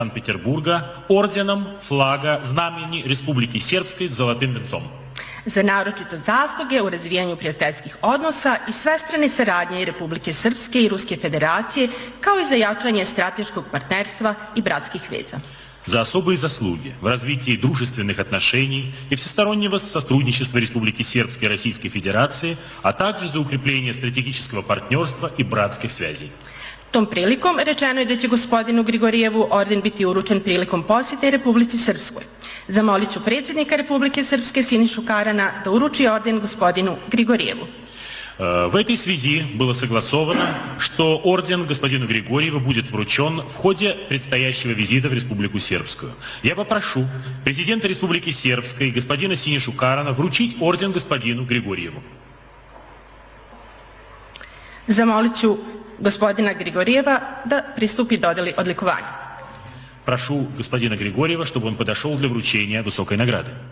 Санкт-Петербурга орденом флага Знамени Республики Сербской с золотым венцом. Za naročito zasluge u razvijanju prijateljskih odnosa i svestrane saradnje Republike Srpske i Ruske federacije, kao i za jačanje strateškog partnerstva i bratskih veza. За особые заслуги в развитии дружественных отношений и всестороннего сотрудничества Республики Сербской и Российской Федерации, а также за укрепление стратегического партнерства и братских связей. Tom prilikom rečeno je da će gospodinu Grigorijevu orden biti uručen prilikom posjete Republici Srpskoj. Zamolit ću predsjednika Republike Srpske Sinišu Karana da uruči orden gospodinu Grigorijevu. В этой связи было согласовано, что орден господину Григорьеву будет вручен в ходе предстоящего визита в Республику Сербскую. Я попрошу президента Республики Сербской господина Синишу Карана вручить орден господину Григорьеву. Zamolit ću gospodina Grigorieva da pristupi dodjeli odlikovanja. Прошу господина Григорьева, чтобы он подошел для вручения высокой награды.